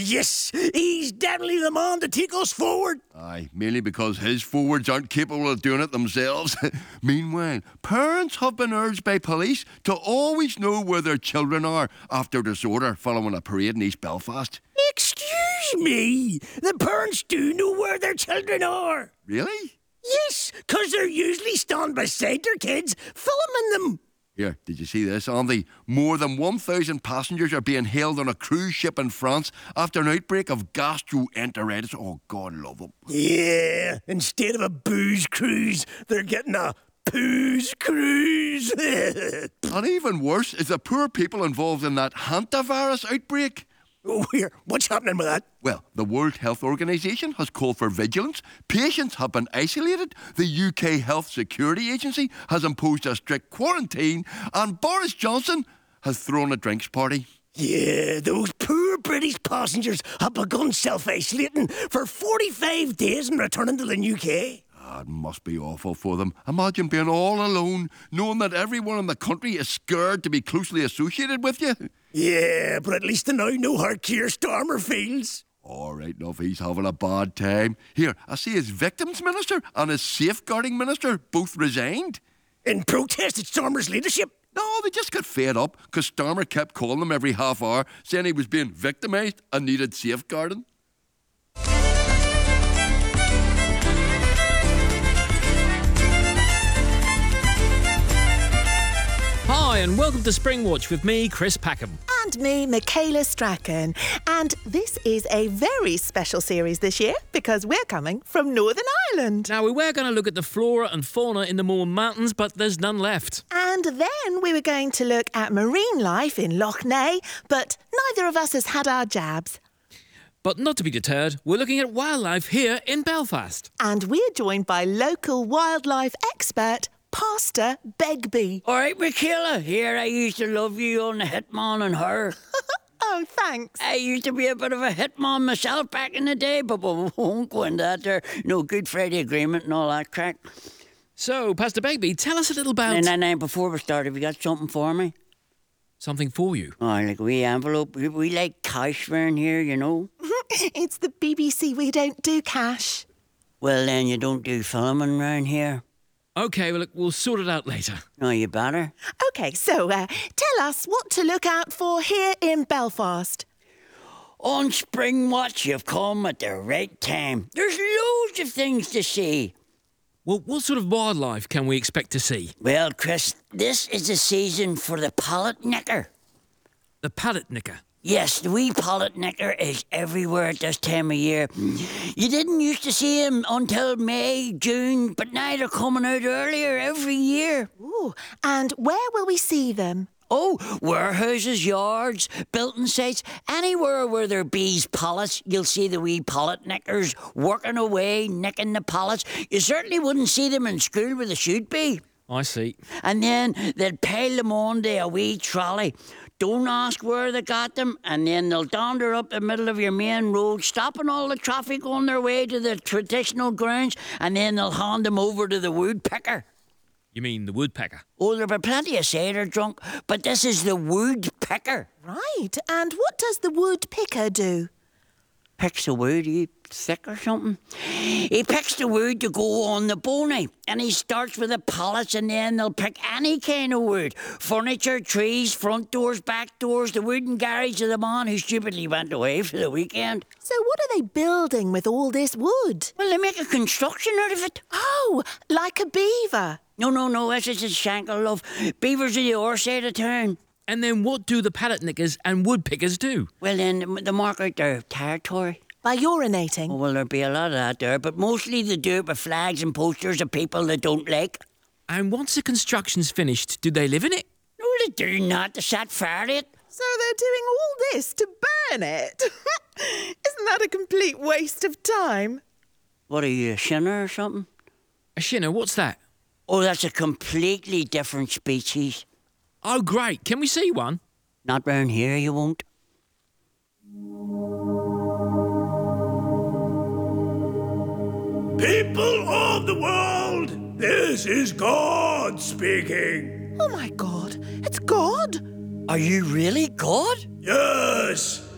Yes, he's definitely the man to take us forward. Aye, mainly because his forwards aren't capable of doing it themselves. Meanwhile, parents have been urged by police to always know where their children are after disorder following a parade in East Belfast. Excuse me, the parents do know where their children are. Really? Yes, 'cause they're usually standing beside their kids, filming them. Here, did you see this, Andy? More than 1,000 passengers are being held on a cruise ship in France after an outbreak of gastroenteritis. Oh, God love them. Yeah, instead of a booze cruise, they're getting a poos cruise. And even worse is the poor people involved in that hantavirus outbreak. Oh, here, what's happening with that? Well, the World Health Organization has called for vigilance. Patients have been isolated. The UK Health Security Agency has imposed a strict quarantine. And Boris Johnson has thrown a drinks party. Yeah, those poor British passengers have begun self-isolating for 45 days and returning to the UK. It must be awful for them. Imagine being all alone, knowing that everyone in the country is scared to be closely associated with you. Yeah, but at least they now know how Keir Starmer feels. All right, enough, he's having a bad time. Here, I see his victims minister and his safeguarding minister both resigned. In protest at Starmer's leadership? No, they just got fed up because Starmer kept calling them every half hour, saying he was being victimised and needed safeguarding. Hi and welcome to Spring Watch with me, Chris Packham. And me, Michaela Strachan. And this is a very special series this year because we're coming from Northern Ireland. Now, we were going to look at the flora and fauna in the Mourne Mountains, but there's none left. And then we were going to look at marine life in Lough Neagh, but neither of us has had our jabs. But not to be deterred, we're looking at wildlife here in Belfast. And we're joined by local wildlife expert Pastor Begbie. All right, Michaela, here I used to love you on the Hitman and Her. Oh, thanks. I used to be a bit of a hitman myself back in the day, but we won't go into that there. No Good Friday Agreement and all that crack. So, Pastor Begbie, tell us a little about... Now, before we start, have you got something for me? Something for you? Oh, like a wee envelope. We like cash around here, you know. It's the BBC, we don't do cash. Well, then you don't do filming around here. OK, well, look, we'll sort it out later. No, you better. OK, so tell us what to look out for here in Belfast. On Spring Watch, you've come at the right time. There's loads of things to see. Well, what sort of wildlife can we expect to see? Well, Chris, this is the season for the pallet knicker. The pallet knicker? Yes, the wee pallet knicker is everywhere at this time of year. You didn't used to see him until May, June, but now they're coming out earlier every year. Ooh, and where will we see them? Oh, warehouses, yards, building sites, anywhere where there bees pallets, you'll see the wee pallet knickers working away, nicking the pallets. You certainly wouldn't see them in school where they should be. I see. And then they'd pile them onto a wee trolley. Don't ask where they got them, and then they'll daunder up the middle of your main road, stopping all the traffic on their way to the traditional grounds, and then they'll hand them over to the woodpecker. You mean the woodpecker? Oh, there'll be plenty of cider drunk, but this is the woodpecker. Right, and what does the woodpicker do? Picks the wood, he thick or something. He picks the wood to go on the boney, and he starts with the pallets, and then they'll pick any kind of wood. Furniture, trees, front doors, back doors, the wooden garage of the man who stupidly went away for the weekend. So what are they building with all this wood? Well, they make a construction out of it. Oh, like a beaver. No, this is a shankle, love. Beavers are the other side of town. And then what do the pallet knickers and woodpickers do? Well, then, they mark out their territory. By urinating? Oh, well, there'll be a lot of that there, but mostly they do it with flags and posters of people they don't like. And once the construction's finished, do they live in it? No, they do not. They set fire to it. So they're doing all this to burn it? Isn't that a complete waste of time? What are you, a shinner or something? A shinner, what's that? Oh, that's a completely different species. Oh, great. Can we see one? Not round here, you won't. People of the world, this is God speaking. Oh my God, it's God? Are you really God? Yes,